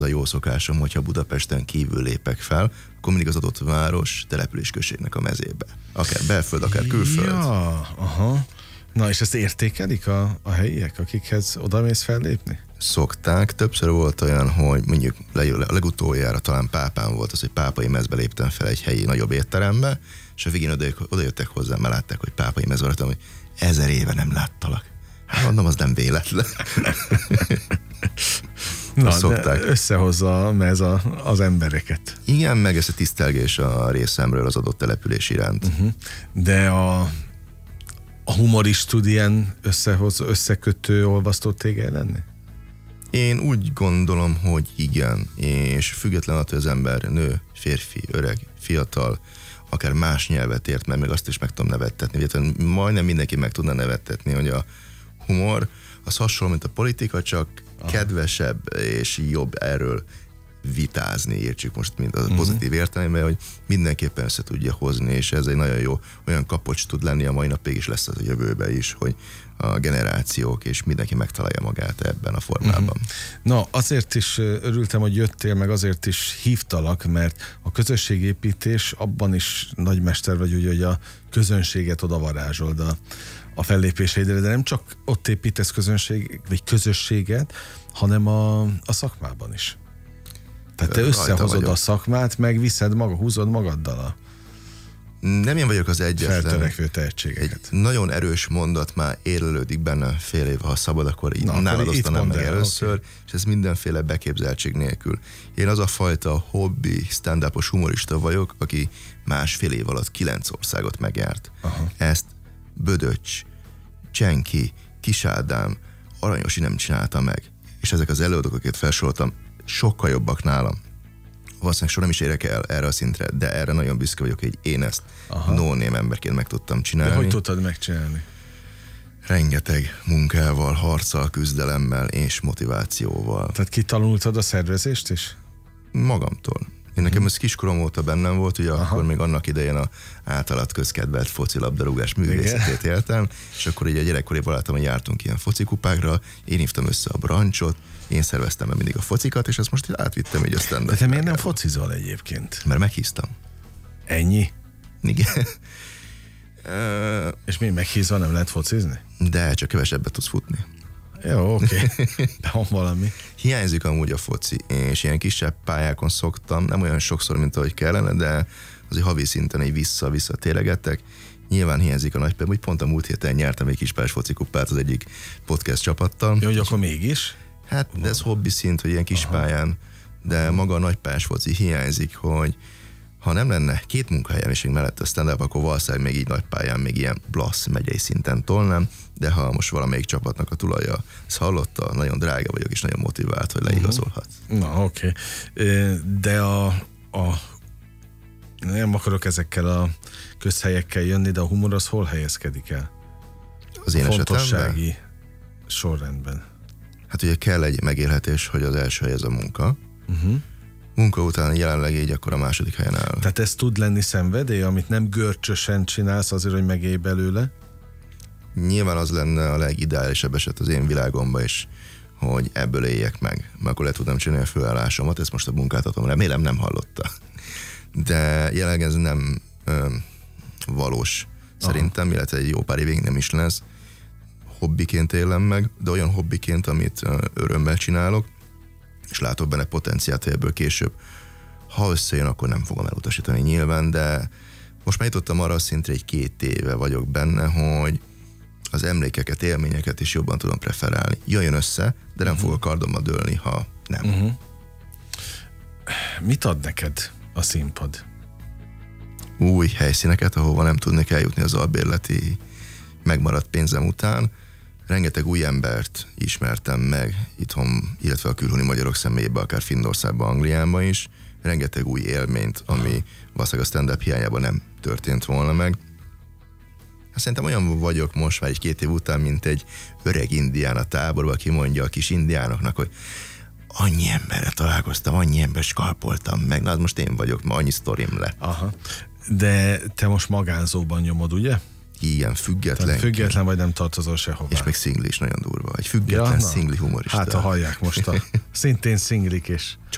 a jó szokásom, hogyha Budapesten kívül lépek fel, akkor mindig az adott város településközségnek a mezébe. Akár belföld, akár külföld. Ja, aha. Na, és ezt értékelik a helyiek, akikhez odamész fellépni? Szokták. Többször volt olyan, hogy mondjuk legutoljára talán Pápán volt az, hogy Pápai Mezbe léptem fel egy helyi nagyobb étterembe, és a végén odajöttek hozzám, mert látták, hogy Pápai Mez voltam, hogy 1000 éve nem láttalak. Hát mondom, az nem véletlen. Na, de összehozza a mez az embereket. Igen, meg ez a tisztelgés a részemről az adott település iránt. De a humor is tud ilyen összekötő, olvasztó tégely lenni? Én úgy gondolom, hogy igen, és független attól, hogy az ember nő, férfi, öreg, fiatal, akár más nyelvet ért, mert még azt is meg tudom nevettetni. Majdnem mindenki meg tudna nevettetni, hogy a humor az hasonló, mint a politika, csak kedvesebb és jobb erről vitázni, értsük most, mint a pozitív értelemben, hogy mindenképpen össze tudja hozni, és ez egy nagyon jó olyan kapocs tud lenni, a mai napig is lesz az a jövőben is, hogy a generációk és mindenki megtalálja magát ebben a formában. Na, azért is örültem, hogy jöttél, meg azért is hívtalak, mert a közösségépítés abban is nagymester vagy, ugye, hogy a közönséget oda varázsold a fellépéseidre, de nem csak ott építesz közösséget, hanem a szakmában is. Tehát te összehozod a szakmát, meg viszed húzod magaddal nem én vagyok az egyetlen. Feltörekvő tehetségeket. Egy nagyon erős mondat már érlelődik benne fél év, ha szabad, akkor így nálad osztanám meg először, és ez mindenféle beképzeltség nélkül. Én az a fajta hobbi, stand-upos humorista vagyok, aki másfél év alatt 9 országot megjárt. Ezt Bödöcs, Csenki, Kis Ádám, Aranyosi nem csinálta meg. És ezek az előadók, akiket felsoroltam, sokkal jobbak nálam. Valószínűleg soha nem is érek el erre a szintre, de erre nagyon büszke vagyok, hogy én ezt no-name emberként meg tudtam csinálni. De hogy tudtad megcsinálni? Rengeteg munkával, harccal, küzdelemmel és motivációval. Tehát kitanultad a szervezést is? Magamtól. Én nekem ez kiskorom óta bennem volt, ugye akkor még annak idején a általad közkedvelt focilabdarúgás művészetét éltem, és akkor így a gyerekkorében láttam, hogy jártunk ilyen focikupákra, én hívtam össze a brancsot, én szerveztem be mindig a focikat, és ezt most átvittem így a stand-up. De te miért nem focizol egyébként? Mert meghíztam. Ennyi? Igen. És mi meghízva nem lehet focizni? De csak kevesebbet tudsz futni. Jó, oké. De van valami. Hiányzik amúgy a foci, és ilyen kisebb pályákon szoktam, nem olyan sokszor, mint ahogy kellene, de azért havi szinten egy vissza-vissza téregettek. Nyilván hiányzik a nagypályán, úgy pont a múlt héten nyertem egy kispályás focikupát az egyik podcast csapattal. Jó, hogy akkor mégis? Hát, de ez hobbi szint, hogy ilyen kispályán, de maga a nagypályás foci hiányzik, hogy ha nem lenne 2 munkahelyem és még mellett a stand-up, akkor valószínűleg még így nagypályán, még ilyen Blasz megyei szinten tolnám, de ha most valamelyik csapatnak a tulaja ezt hallotta, nagyon drága vagyok és nagyon motivált, hogy leigazolhat. Na, oké. De nem akarok ezekkel a közhelyekkel jönni, de a humor az hol helyezkedik el? Az én esetemben? Fontossági sorrendben. Hát ugye kell egy megélhetés, hogy az első hely ez a munka. Munka után jelenleg így akkor a második helyen áll. Tehát ez tud lenni szenvedély, amit nem görcsösen csinálsz azért, hogy megélj belőle? Nyilván az lenne a legideálisabb eset az én világomban is, hogy ebből éljek meg. Mert akkor le tudnám csinálni a főállásomat, ezt most a munkáltatom, remélem nem hallotta. De jelenleg ez nem valós szerintem, illetve egy jó pár évig nem is lesz. Hobbiként élem meg, de olyan hobbiként, amit örömmel csinálok, és látok benne potenciált, hogy ebből később, ha összejön, akkor nem fogom elutasítani nyilván, de most már jutottam arra a szintre, egy 2 éve vagyok benne, hogy az emlékeket, élményeket is jobban tudom preferálni. Jöjjön össze, de nem fog a kardomba dőlni, ha nem. Mit ad neked a színpad? Új helyszíneket, ahova nem tudnék eljutni az albérleti megmaradt pénzem után. Rengeteg új embert ismertem meg itthon, illetve a külhoni magyarok személyében, akár Finnországban, Angliában is. Rengeteg új élményt, ami valószínűleg a stand-up hiányában nem történt volna meg. Szerintem olyan vagyok most már egy 2 év után, mint egy öreg indián a táborban, aki mondja a kis indiánoknak, hogy annyi emberre találkoztam, annyi embert skalpoltam meg, na az most én vagyok, ma annyi sztorim lett. Aha. De te most magánzóban nyomod, ugye? Igen, független. Tehát független vagy, nem tartozol sehová. És még szingli is nagyon durva. Egy független szingli humorista. Hát, ha hallják most szintén szinglik is.